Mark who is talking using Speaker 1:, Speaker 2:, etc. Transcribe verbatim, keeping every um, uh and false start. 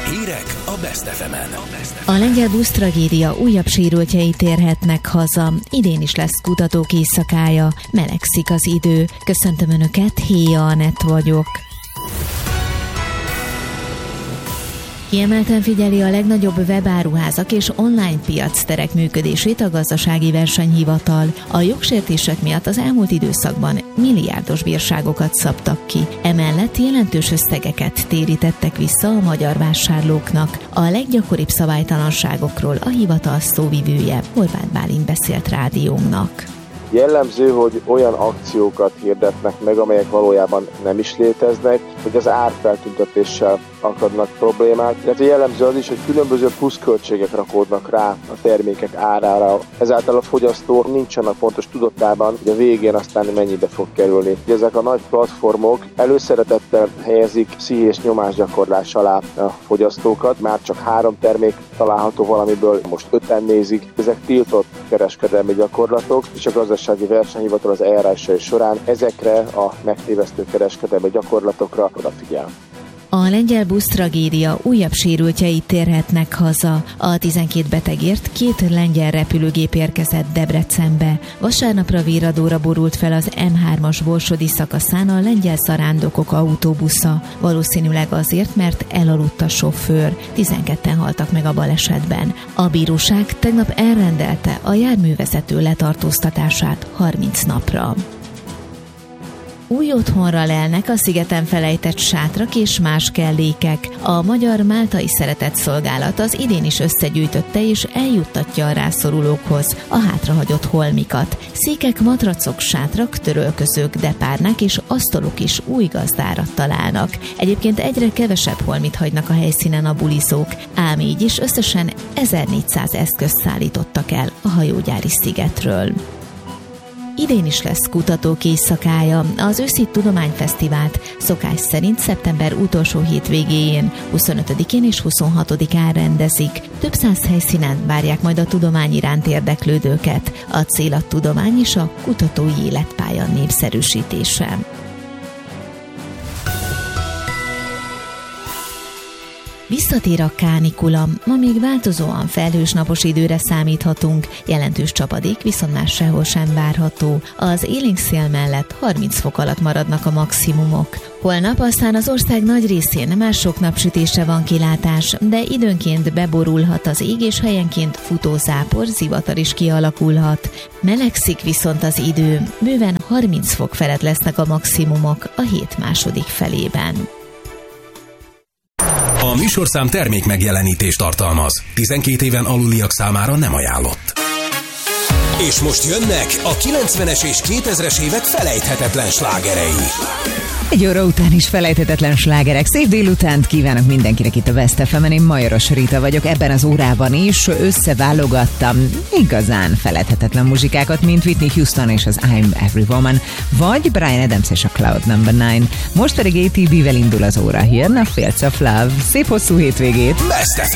Speaker 1: Hírek a Best ef emen.
Speaker 2: A lengyel busztragédia újabb sérültjei térhetnek haza. Idén is lesz kutatók éjszakája. Melegszik az idő. Köszöntöm Önöket, Héja Anett vagyok. Kiemelten figyeli a legnagyobb webáruházak és online piacterek működését a Gazdasági Versenyhivatal. A jogsértések miatt az elmúlt időszakban milliárdos bírságokat szabtak ki. Emellett jelentős összegeket térítettek vissza a magyar vásárlóknak. A leggyakoribb szabálytalanságokról a hivatal szóvivője, Horváth Bálint beszélt rádiónknak.
Speaker 3: Jellemző, hogy olyan akciókat hirdetnek meg, amelyek valójában nem is léteznek, hogy az árfeltüntetéssel akadnak problémák, illetve jellemző az is, hogy különböző pluszköltségek rakódnak rá a termékek árára. Ezáltal a fogyasztó nincs annak pontos tudatában, hogy a végén aztán mennyibe fog kerülni. Ezek a nagy platformok előszeretettel helyezik pszichés nyomásgyakorlás alá a fogyasztókat. Már csak három termék található valamiből, most öten nézik. Ezek tiltott kereskedelmi gyakorlatok, és a Gazdasági Versenyhivatal az eljárásai során ezekre a megtévesztő kereskedelmi gyakorlatokra odafigyel.
Speaker 2: A lengyel busztragédia újabb sérültjei térhetnek haza. A tizenkét betegért két lengyel repülőgép érkezett Debrecenbe. Vasárnapra virradóra borult fel az em hármas borsodi szakaszán a lengyel zarándokok autóbusza. Valószínűleg azért, mert elaludt a sofőr. tizenketten haltak meg a balesetben. A bíróság tegnap elrendelte a járművezető letartóztatását harminc napra. Új otthonra lelnek a szigeten felejtett sátrak és más kellékek. A Magyar Máltai Szeretetszolgálat az idén is összegyűjtötte és eljuttatja a rászorulókhoz a hátrahagyott holmikat. Székek, matracok, sátrak, törölközők, depárnák és asztalok is új gazdára találnak. Egyébként egyre kevesebb holmit hagynak a helyszínen a bulizók, ám így is összesen ezernégyszáz eszközt szállítottak el a hajógyári szigetről. Idén is lesz kutatók éjszakája. Az őszi tudományfesztivált szokás szerint szeptember utolsó hétvégéjén, huszonötödikén és huszonhatodikán rendezik. Több száz helyszínen várják majd a tudomány iránt érdeklődőket. A cél a tudomány és a kutatói életpálya népszerűsítése. Visszatér a kánikula, ma még változóan felhős napos időre számíthatunk, jelentős csapadék viszont már sehol sem várható. Az élénk szél mellett harminc fok alatt maradnak a maximumok. Holnap aztán az ország nagy részén már sok napsütésre van kilátás, de időnként beborulhat az ég, és helyenként futózápor, zivatar is kialakulhat. Melegszik viszont az idő, bőven harminc fok felett lesznek a maximumok a hét második felében.
Speaker 1: A műsorszám termék megjelenítést tartalmaz. tizenkét éven aluliak számára nem ajánlott. És most jönnek a kilencvenes és kétezres évek felejthetetlen slágerei.
Speaker 4: Egy óra után is felejthetetlen slágerek. Szép délutánt kívánok mindenkinek itt a Best ef emen. Én Majoros Rita vagyok. Ebben az órában is összeválogattam igazán felejthetetlen muzsikákat, mint Whitney Houston és az I'm Every Woman, vagy Bryan Adams és a Cloud number nine. Most pedig á té bé-vel indul az óra. Jön a Fields of Love. Szép hosszú hétvégét!
Speaker 1: Best ef em.